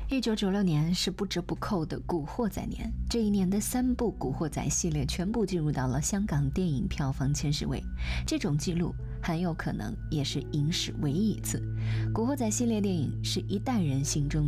1996年是不折不扣的古惑仔年，这一年的3部古惑仔系列全部进入到了香港电影票房前10位，这种记录很有可能也是影史唯一一次。古惑仔系列电影是一代人心中